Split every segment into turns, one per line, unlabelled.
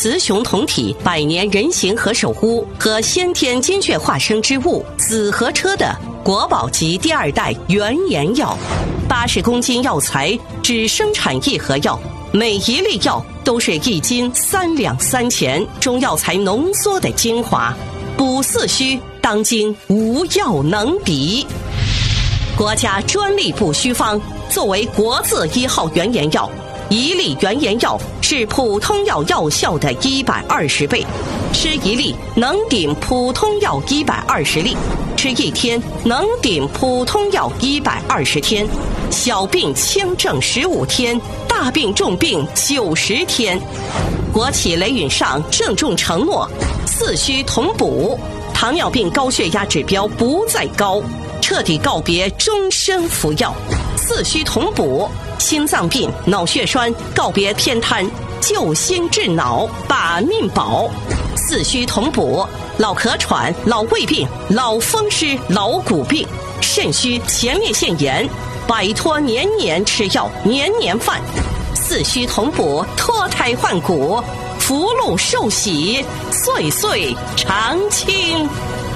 雌雄同体、百年人形和首乌和先天精确化生之物紫河车的国宝级第2代原研药，80公斤药材只生产1盒药，每一粒药都是1斤3两3钱中药材浓缩的精华，补四虚当今无药能比。国家专利补虚方作为国字1号原研药，1粒原研药是普通药药效的120倍，吃1粒能顶普通药120粒，吃1天能顶普通药120天，小病轻症15天，大病重病90天。国企雷允上郑重承诺，四虚同补，糖尿病高血压指标不再高，彻底告别终身服药，四虚同补，心脏病、脑血栓告别偏瘫，救心治脑，把命保。四虚同补，老咳喘、老胃病、老风湿、老骨病、肾虚、前列腺炎，摆脱年年吃药、年年犯。四虚同补，脱胎换骨，福禄寿喜，岁岁常青。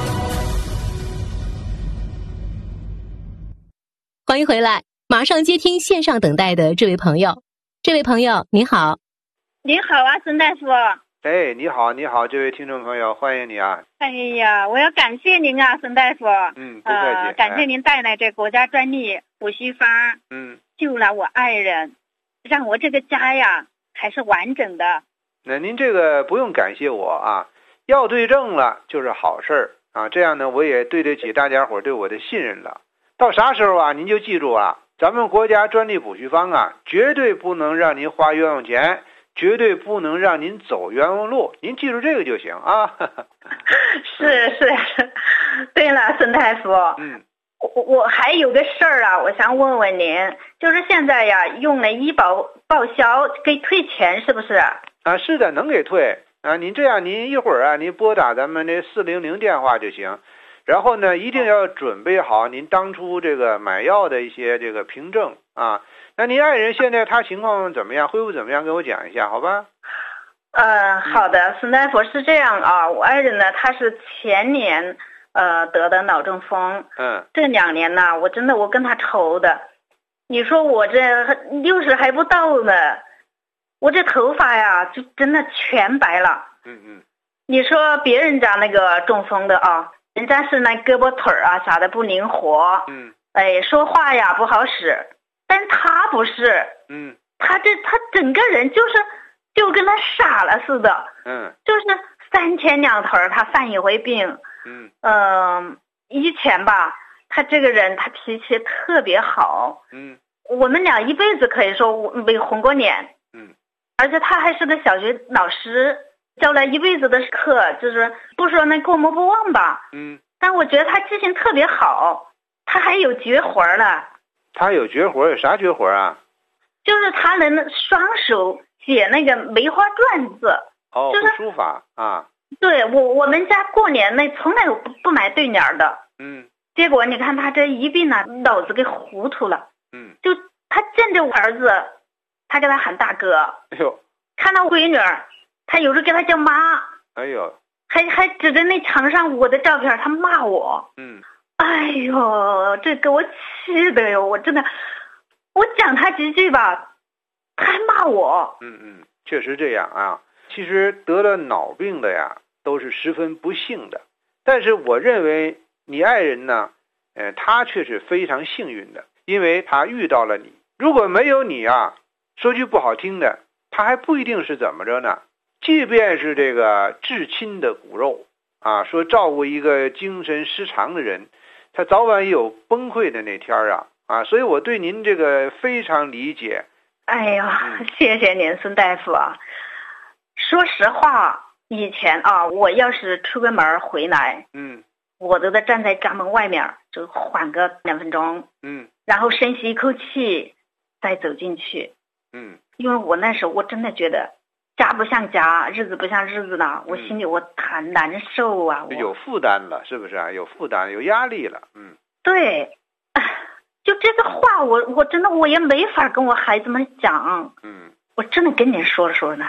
欢迎回来，马上接听线上等待的这位朋友。这位朋友您好。
您好啊，孙大夫。
哎，你好，你好，这位听众朋友，欢迎你啊！
哎呀，我要感谢您啊，孙大夫。
不客气。
感谢您带来这国家专利补虚方，救了我爱人，让我这个家呀还是完整的。
那您这个不用感谢我啊，药对症了就是好事儿啊，这样呢我也对得起大家伙对我的信任了。到啥时候啊，您就记住啊，咱们国家专利补虚方啊，绝对不能让您花冤枉钱，绝对不能让您走冤枉路，您记住这个就行啊。
是。对了，孙大夫，我还有个事儿啊，我想问问您，就是现在呀用了医保报销给退钱是不是？
啊，是的，能给退啊。您这样，您一会儿啊，您拨打咱们这400电话就行。然后呢，一定要准备好您当初这个买药的一些这个凭证啊。那您爱人现在他情况怎么样，恢复怎么样，跟我讲一下好吧？
好的，孙大夫是这样啊，我爱人呢他是前年得的脑中风，这2年呢我跟他愁的，你说我这60还不到呢，我这头发呀就真的全白了。你说别人家那个中风的啊，人家是那胳膊腿啊啥的不灵活，说话呀不好使，但他不是，他整个人就跟他傻了似的，就是3天2头他犯一回病，以前吧，他这个人他脾气特别好，我们俩一辈子可以说没红过脸，而且他还是个小学老师，教了一辈子的课，就是不说那过目不忘吧，但我觉得他记性特别好，他还有绝活了。
他有绝活？有啥绝活啊？
就是他能双手写那个梅花篆字。就是
书法啊。
对，我们家过年那从来不买对联的，结果你看他这一病呢，脑子给糊涂了，就他见着我儿子，他给他喊大哥，
哎呦，
看到闺女他有时候给他叫妈，
哎呦，
还指着那墙上我的照片他骂我，哎呦，这给我气的哟，我真的，我讲他几句吧，他还骂我。
确实这样啊。其实得了脑病的呀，都是十分不幸的。但是我认为你爱人呢，他却是非常幸运的，因为他遇到了你。如果没有你啊，说句不好听的，他还不一定是怎么着呢。即便是这个至亲的骨肉啊，说照顾一个精神失常的人，他早晚也有崩溃的那天啊。所以我对您这个非常理解。
哎呀，谢谢您，孙大夫啊。说实话，以前啊，我要是出个门回来，我都得站在家门外面，就缓个2分钟，然后深吸一口气，再走进去，因为我那时候我真的觉得家不像家，日子不像日子了，我心里我很难受啊，
有负担了，是不是啊？有负担，有压力了，
对，就这个话，我真的我也没法跟我孩子们讲，我真的跟您说呢。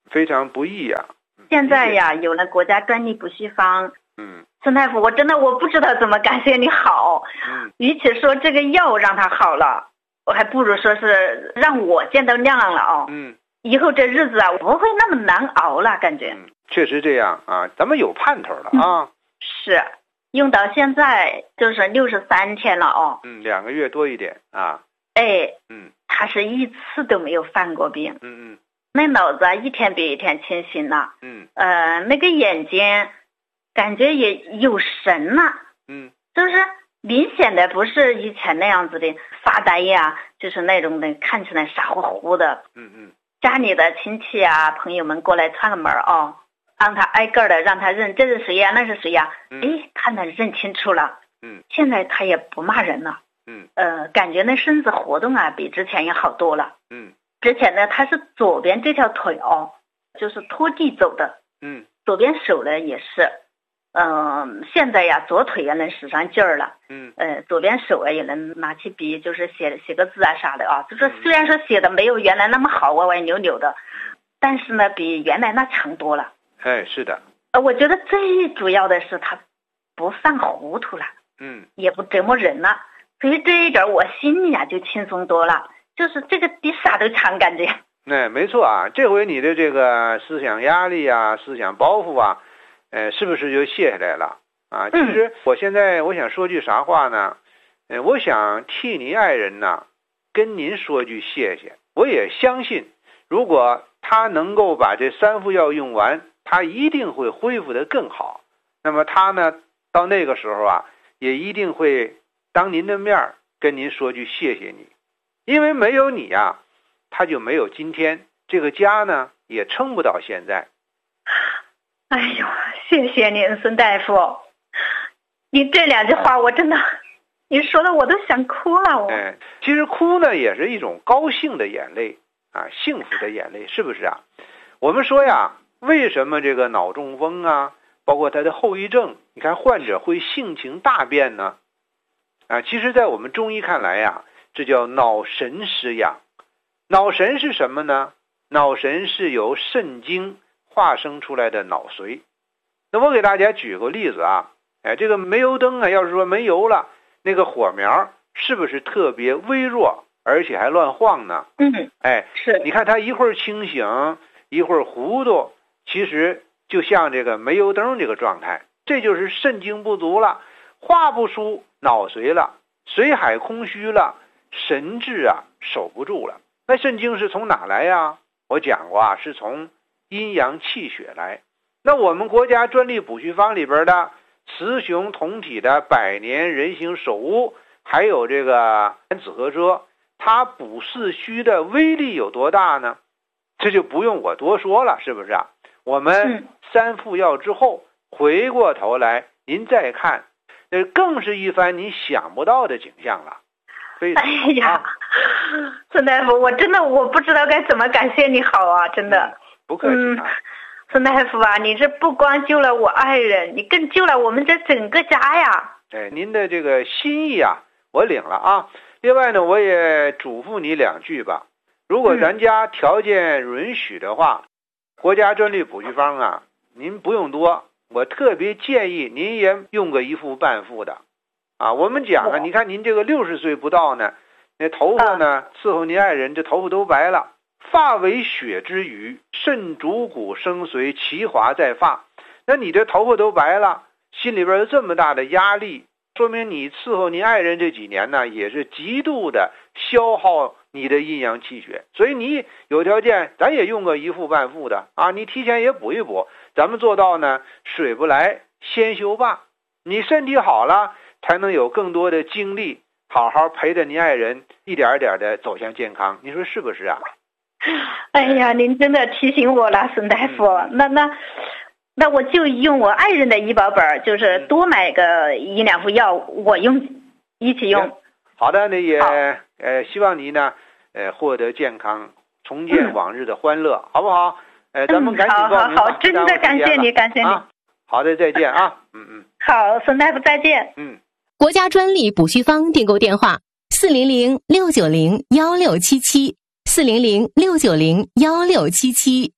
非常不易呀。
现在呀，有了国家专利补虚方。孙大夫，我不知道怎么感谢你好。与其说这个药让他好了，我还不如说是让我见到亮了哦。以后这日子啊，不会那么难熬了，感觉。
确实这样啊，咱们有盼头了啊。
是，用到现在就是63天了哦。
2个月多一点啊。
他是一次都没有犯过病。那脑子啊，一天比一天清醒了。那个眼睛感觉也有神了。就是明显的不是以前那样子的发呆呀，就是那种的看起来傻乎乎的。家里的亲戚啊朋友们过来串个门哦，让他挨个的让他认，这是谁呀，那是谁呀。他能认清楚了。现在他也不骂人了。感觉那身子活动啊比之前也好多了。之前呢他是左边这条腿哦，就是拖地走的。左边手呢也是。现在呀左腿也能使上劲儿了。左边手啊也能拿起笔，就是写个字啊啥的啊。就是虽然说写的没有原来那么好歪歪扭扭的，但是呢比原来那强多了。
是的。
我觉得最主要的是他不犯糊涂了。也不折磨人了。所以这一点我心里啊就轻松多了，就是这个比啥都强感觉。
没错啊，这回你的这个思想压力啊，思想包袱啊，是不是就卸下来了啊？其实我现在我想说句啥话呢？我想替您爱人呢跟您说句谢谢。我也相信，如果他能够把这3副药用完，他一定会恢复得更好。那么他呢，到那个时候啊，也一定会当您的面跟您说句谢谢你，因为没有你啊，他就没有今天，这个家呢也撑不到现在。
哎呦，谢谢您孙大夫，你这2句话我真的，你说的我都想哭了。
其实哭呢也是一种高兴的眼泪啊，幸福的眼泪，是不是啊？我们说呀，为什么这个脑中风啊，包括它的后遗症，你看患者会性情大变呢？其实在我们中医看来呀，这叫脑神失养。脑神是什么呢？脑神是由肾精化生出来的脑髓。那我给大家举个例子啊，这个煤油灯啊，要是说没油了，那个火苗是不是特别微弱，而且还乱晃呢？
是。
你看它一会儿清醒，一会儿糊涂，其实就像这个煤油灯这个状态，这就是肾精不足了，化不出脑髓了，髓海空虚了，神志啊守不住了。那肾精是从哪来呀？我讲过啊，是从阴阳气血来。那我们国家专利补虚方里边的雌雄同体的百年人形首乌，还有这个紫河车，它补四虚的威力有多大呢？这就不用我多说了，是不是啊？我们3副药之后回过头来您再看，那更是一番你想不到的景象了。
哎呀，孙大夫，我真的我不知道该怎么感谢你好啊，真的。
不客气啊。
孙大夫啊，你这不光救了我爱人，你更救了我们这整个家呀。
您的这个心意啊，我领了啊。另外呢，我也嘱咐你2句吧。如果咱家条件允许的话，国家专利补虚方啊，您不用多，我特别建议您也用个1副半副的。我们讲啊，你看您这个60岁不到呢，那头发呢，伺候您爱人这头发都白了。发为血之余，肾主骨生髓，其华在发。那你这头发都白了，心里边有这么大的压力，说明你伺候您爱人这几年呢，也是极度的消耗你的阴阳气血。所以你有条件，咱也用个1副半副的啊，你提前也补一补，咱们做到呢，水不来先修罢。你身体好了，才能有更多的精力，好好陪着您爱人一点点的走向健康。你说是不是啊？
哎呀，您真的提醒我了，孙大夫。那我就用我爱人的医保本，就是多买个1、2副药，我用一起用。
好的，那也希望您呢获得健康，重建往日的欢乐，好不好？咱们赶紧报名吧。
好，真的感谢你，感谢你。
好的，再见啊。
好，孙大夫再见。
国家专利补虚方订购电话：400-690-1677，400-690-1677。